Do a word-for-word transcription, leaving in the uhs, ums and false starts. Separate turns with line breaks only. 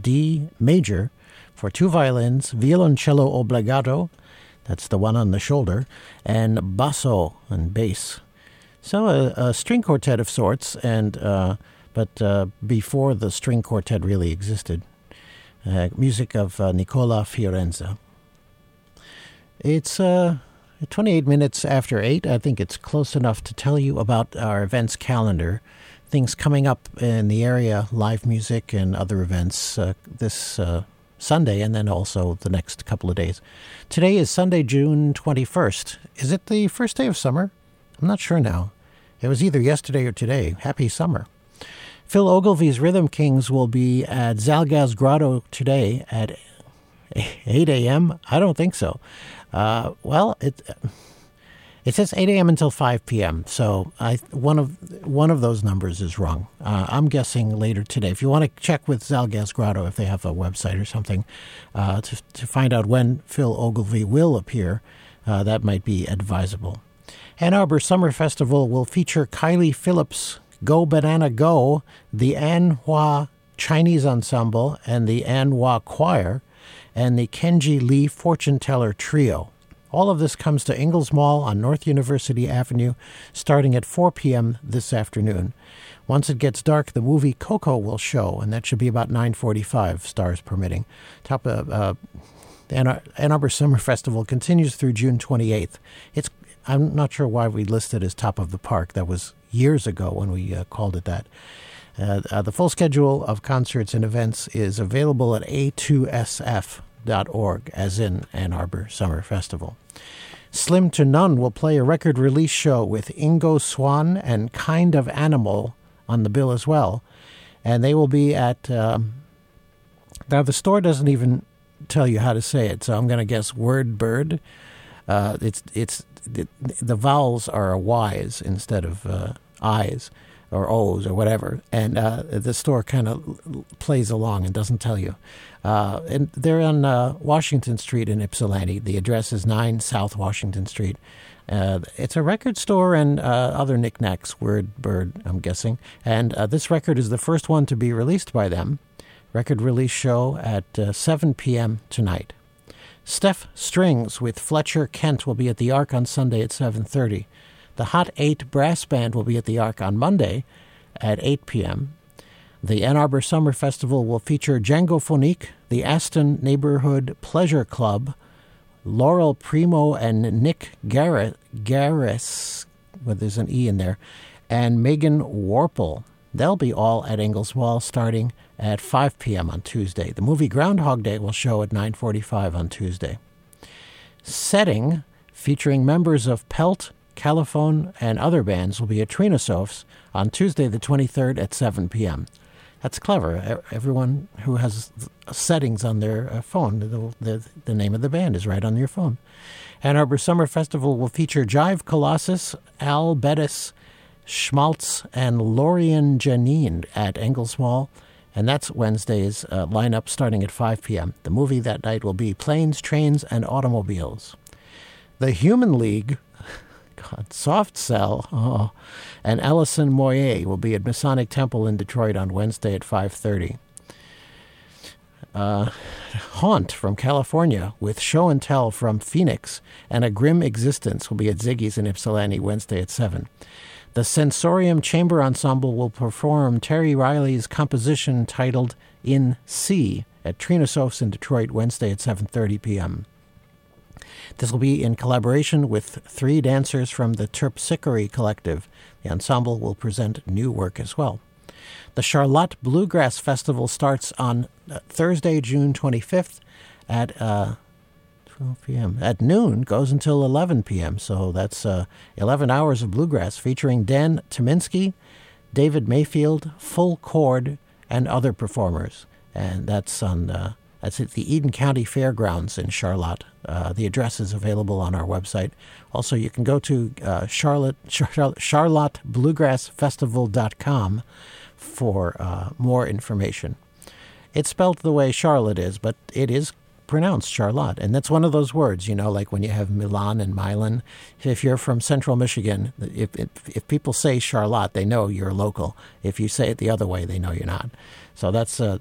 D major for two violins, violoncello obbligato, that's the one on the shoulder, and basso and bass. So a, a string quartet of sorts, and uh, but uh, before the string quartet really existed. Uh, music of uh, Nicola Fiorenza. It's uh, twenty-eight minutes after eight. I think it's close enough to tell you about our events calendar. Things coming up in the area, live music and other events uh, this uh, Sunday, and then also the next couple of days. Today is Sunday, June twenty-first. Is it the first day of summer? I'm not sure now. It was either yesterday or today. Happy summer. Phil Ogilvy's Rhythm Kings will be at Zalgaz Grotto today at eight a.m. I don't think so. Uh, well, it it says eight a.m. until five p.m. So I one of one of those numbers is wrong. Uh, I'm guessing later today. If you want to check with Zalgaz Grotto, if they have a website or something, uh, to to find out when Phil Ogilvy will appear, uh, that might be advisable. Ann Arbor Summer Festival will feature Kylie Phillips' Go Banana Go, the An Hua Chinese Ensemble, and the An Hua Choir, and the Kenji Lee Fortune Teller Trio. All of this comes to Ingalls Mall on North University Avenue starting at four p.m. this afternoon. Once it gets dark, the movie Coco will show, and that should be about nine forty-five, stars permitting. Top of, uh, the Ann, Ar- Ann Arbor Summer Festival continues through June twenty-eighth. It's I'm not sure why we listed as Top of the Park. That was years ago when we uh, called it that. Uh, uh, the full schedule of concerts and events is available at a two s f dot org, as in Ann Arbor Summer Festival. Slim to None will play a record release show with Ingo Swan and Kind of Animal on the bill as well. And they will be at... Um, now, the store doesn't even tell you how to say it, so I'm going to guess Word Bird. Uh, it's it's the, the vowels are Y's instead of uh, I's or O's or whatever, and uh, the store kind of plays along and doesn't tell you. Uh, and they're on uh, Washington Street in Ypsilanti. The address is nine South Washington Street. Uh, it's a record store and uh, other knickknacks, Word Bird, I'm guessing. And uh, this record is the first one to be released by them. Record release show at uh, seven p.m. tonight. Steph Strings with Fletcher Kent will be at the Ark on Sunday at seven thirty. The Hot Eight Brass Band will be at the Ark on Monday at eight p.m. The Ann Arbor Summer Festival will feature Django Phonique, the Aston Neighborhood Pleasure Club, Laurel Primo and Nick Garrett, Garris, well, there's an E in there, and Megan Warple. They'll be all at Ingalls Mall starting at five p.m. on Tuesday. The movie Groundhog Day will show at nine forty-five on Tuesday. Setting, featuring members of Pelt, Caliphone, and other bands, will be at Trina Sofs on Tuesday the twenty-third at seven p.m. That's clever. Everyone who has settings on their phone, the, the, the name of the band is right on your phone. Ann Arbor Summer Festival will feature Jive Colossus, Al Bettis, Schmaltz, and Lorian Janine at Ingalls Mall, and that's Wednesday's uh, lineup starting at five p.m. The movie that night will be Planes, Trains, and Automobiles. The Human League, God, Soft Cell, oh, and Alison Moyer will be at Masonic Temple in Detroit on Wednesday at five thirty. Uh, Haunt from California with Show and Tell from Phoenix and A Grim Existence will be at Ziggy's in Ypsilanti Wednesday at seven. The Sensorium Chamber Ensemble will perform Terry Riley's composition titled In C at Trina Sofs in Detroit Wednesday at seven thirty p.m. This will be in collaboration with three dancers from the Terpsichore Collective. The ensemble will present new work as well. The Charlotte Bluegrass Festival starts on Thursday, June twenty-fifth at uh, twelve p.m. At noon, goes until eleven p.m. So that's uh, eleven hours of bluegrass featuring Dan Tyminski, David Mayfield, Full Chord, and other performers. And that's on uh, that's at the Eden County Fairgrounds in Charlotte. Uh, the address is available on our website. Also, you can go to uh, Charlotte, Char- Charlotte Bluegrass Festival dot com for uh, more information. It's spelled the way Charlotte is, but it is pronounced Charlotte. And that's one of those words, you know, like when you have Milan and Milan. If you're from central Michigan, if, if, if people say Charlotte, they know you're local. If you say it the other way, they know you're not. So that's uh,